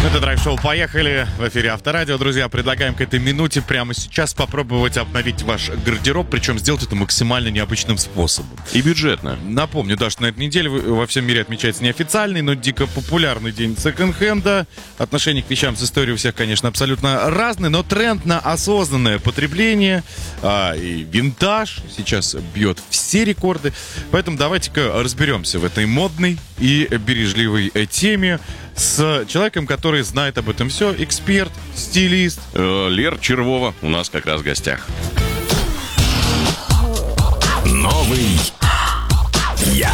Это драйв-шоу «Поехали». В эфире Авторадио. Друзья, предлагаем к этой минуте прямо сейчас попробовать обновить ваш гардероб, причем сделать это максимально необычным способом. И бюджетно. Напомню, да, что на этой неделе во всем мире отмечается неофициальный, но дико популярный день секонд-хенда. Отношение к вещам с историей у всех, конечно, абсолютно разное, но тренд на осознанное потребление и винтаж сейчас бьет все рекорды. Поэтому давайте-ка разберемся в этой модной и бережливой теме с человеком, который знает об этом все, эксперт, стилист. Лера Червова у нас как раз в гостях. Новый я.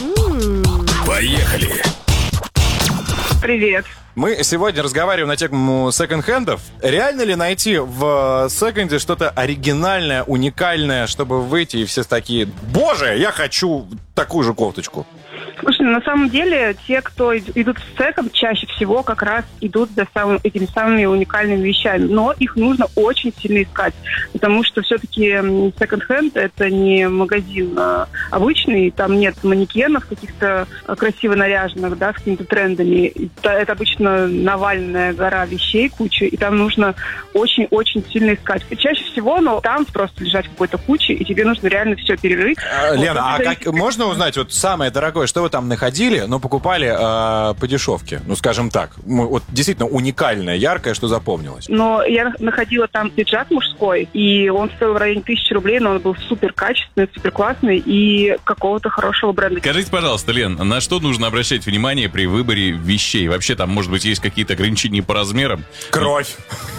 Поехали. Привет. Мы сегодня разговариваем на тему секонд-хендов. Реально ли найти в секонде что-то оригинальное, уникальное, чтобы выйти и все такие: боже, я хочу такую же кофточку? Слушай, на самом деле, те, кто идут в секонд, чаще всего как раз идут за этими самыми уникальными вещами. Но их нужно очень сильно искать, потому что все-таки секонд-хенд — это не магазин обычный, там нет манекенов каких-то красиво наряженных, да, с какими-то трендами. Это обычно наваленная гора вещей, куча, и там нужно очень-очень сильно искать. И чаще всего, там просто лежать в какой-то куче, и тебе нужно реально все перерыть. Лена, как можно узнать, вот самое дорогое, что вы там находили, но покупали по дешевке? Ну, скажем так, вот действительно уникальное, яркое, что запомнилось. Но я находила там пиджак мужской, и он стоил в районе 1000 рублей, но он был супер качественный, супер классный и какого-то хорошего бренда. Скажите, пожалуйста, Лен, на что нужно обращать внимание при выборе вещей? Вообще там, может быть, есть какие-то ограничения по размерам? Кровь.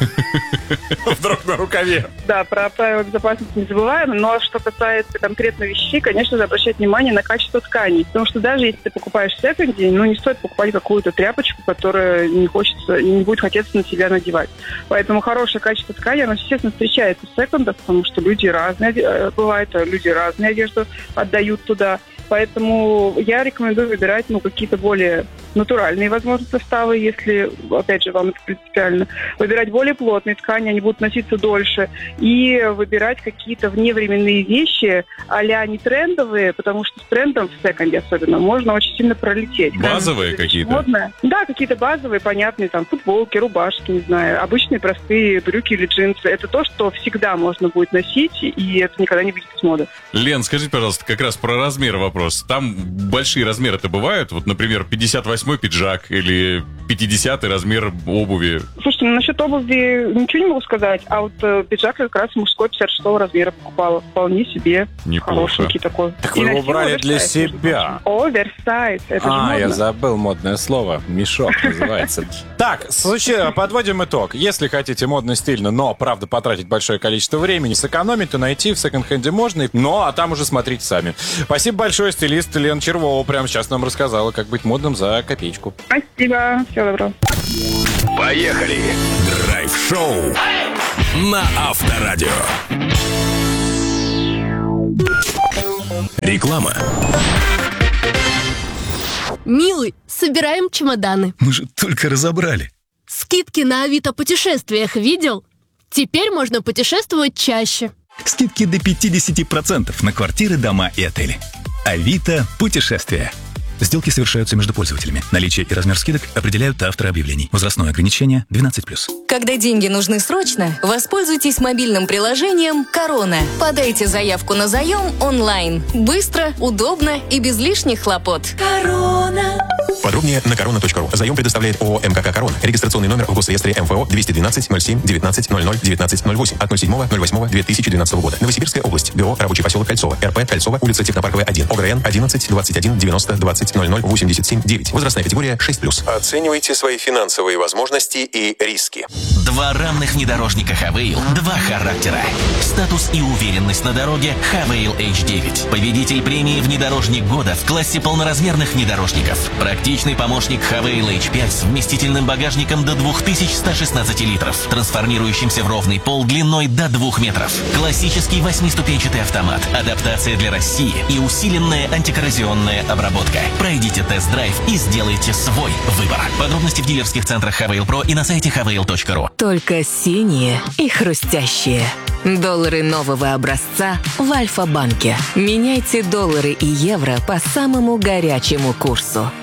Вдруг на рукаве. Да, про правила безопасности не забываем, но что касается конкретно вещей, конечно же, обращать внимание на качество тканей. Потому что даже если ты покупаешь в секонде, не стоит покупать какую-то тряпочку, которая не будет хотеться на себя надевать. Поэтому хорошее качество ткани, оно, естественно, встречается в секондах, потому что люди разные бывают, люди разные одежду отдают туда. Поэтому я рекомендую выбирать какие-то более натуральные, возможно, составы, если, опять же, вам это принципиально. Выбирать более плотные ткани, они будут носиться дольше. И выбирать какие-то вневременные вещи, а-ля не трендовые, потому что с трендом в секонде особенно можно очень сильно пролететь. Базовые какие-то? Модные. Да, какие-то базовые, понятные, там, футболки, рубашки, не знаю, обычные простые брюки или джинсы. Это то, что всегда можно будет носить, и это никогда не выйдет с моды. Лен, скажите, пожалуйста, как раз про размер вопрос. Там большие размеры-то бывают? Вот, например, 58-й пиджак или 50-й размер обуви? Слушайте, насчет обуви ничего не могу сказать, а вот пиджак как раз мужской 56-го размера покупала. Вполне себе. Неплохо. Хорошенький такой. Так вы его брали для себя. Оверсайз. Это же модно. Я забыл модное слово. Мешок называется. Так, слушай, подводим итог. Если хотите модно, стильно, но, правда, потратить большое количество времени, сэкономить, то найти в секонд-хенде можно. А там уже смотрите сами. Спасибо большое, стилист Лена Червова прямо сейчас нам рассказала, как быть модным за копеечку. Спасибо. Всего доброго. Поехали. Драйв-шоу на Авторадио. Реклама. Милый, собираем чемоданы. Мы же только разобрали. Скидки на Авито путешествиях видел? Теперь можно путешествовать чаще. Скидки до 50% на квартиры, дома и отели. Авито путешествия. Сделки совершаются между пользователями. Наличие и размер скидок определяют авторы объявлений. Возрастное ограничение 12+. Когда деньги нужны срочно, воспользуйтесь мобильным приложением «Корона». Подайте заявку на заем онлайн. Быстро, удобно и без лишних хлопот. «Корона». Подробнее на korona.ru. Заем предоставляет ООО МКК «Корона». Регистрационный номер в госреестре МФО 212 07 19 00 19 08 от 07.08.2012 года. Новосибирская область. ГО «Рабочий поселок Кольцово». РП Кольцово. Улица Технопарковая, 1. ОГРН 11 21 90 20 00 87 9. Возрастная категория 6+. Оценивайте свои финансовые возможности и риски. Два равных внедорожника Хавейл, два характера. Статус и уверенность на дороге Хавейл H9. Победитель премии «Внедорожник года» в классе полноразмерных внедорожников. Практичный помощник Хавейл H5 с вместительным багажником до 2116 литров, трансформирующимся в ровный пол длиной до 2 метров. Классический 8-ступенчатый автомат, адаптация для России и усиленная антикоррозионная обработка. Пройдите тест-драйв и сделайте свой выбор. Подробности в дилерских центрах Хавейл Про и на сайте havail.ru. Только синие и хрустящие. Доллары нового образца в Альфа-банке. Меняйте доллары и евро по самому горячему курсу.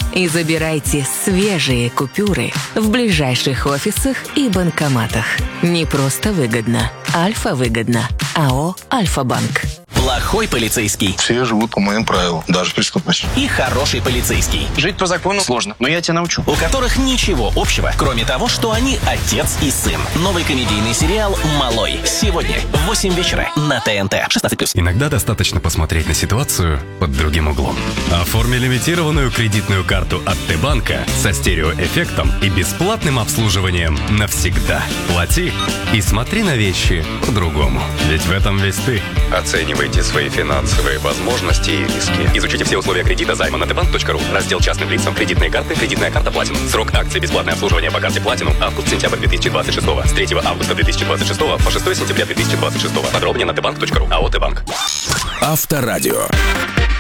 и забирайте свежие купюры в ближайших офисах и банкоматах. Не просто выгодно. Альфа-выгодно. АО «Альфа-банк». Плохой полицейский Все живут по моим правилам, даже преступность. и хороший полицейский, Жить по закону сложно, но я тебя научу. у которых ничего общего, кроме того, что они отец и сын. Новый комедийный сериал «Малой». Сегодня в 8 вечера на ТНТ. 16+. Иногда достаточно посмотреть на ситуацию под другим углом. Оформи лимитированную кредитную карту от Т-банка со стереоэффектом и бесплатным обслуживанием навсегда. Плати и смотри на вещи по-другому. Ведь в этом весь ты. Оценивайте свои финансовые возможности и риски. Изучите все условия кредита займа на tbank.ru. Раздел частным лицам, кредитные карты, кредитная карта Platinum. Срок акции бесплатное обслуживание по карте Platinum август-сентябрь 2026. С 3 августа 2026 по 6 сентября 2026. Подробнее на tbank.ru. АО «Т-банк». Авторадио.